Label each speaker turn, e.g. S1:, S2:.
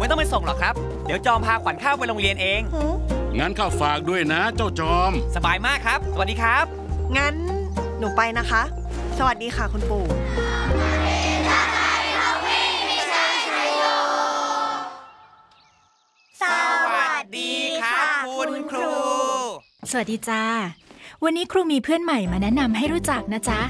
S1: ต้องไปส่งหรอกครับเดี๋ยวจอมพาขวัญข้าวไปโรงเรียนเอง
S2: งั้นข้าฝากด้วยนะเจ้าจอม
S1: สบายมากครับสวัสดีครับ
S3: งั้นหนูไปนะคะสวัสดีค่ะคุณปู่
S1: สวัสดีครับคุณครู
S4: สวัสดีจ้าวันนี้ครูมีเพื่อนใหม่มาแนะนำให้รู้จักนะจ๊ะ